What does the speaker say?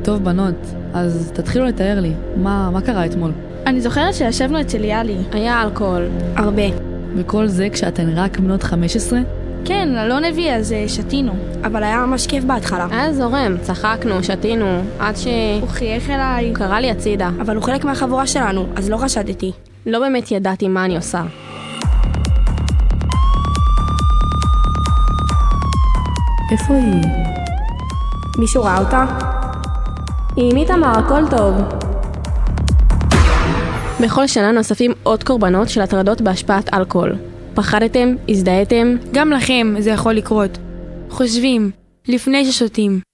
טוב בנות, אז תתחילו לתאר לי, מה קרה אתמול? אני זוכרת שישבנו אצל יאלי. היה אלכוהול. הרבה. וכל זה כשאתן רק בנות 15? כן, לא נביא, אז שתינו. אבל היה ממש כיף בהתחלה. היה זורם, צחקנו, שתינו, עד הוא חייך אליי. הוא קרא לי הצידה. אבל הוא חלק מהחבורה שלנו, אז לא חשדתי. לא באמת ידעתי מה אני עושה. איפה היא? מישהו ראה אותה? עם איתמר, הכל טוב. בכל שנה נוספים עוד קורבנות של הטרדות בהשפעת אלכוהול. פחדתם? הזדהיתם? גם לכם זה יכול לקרות. חושבים, לפני ששותים.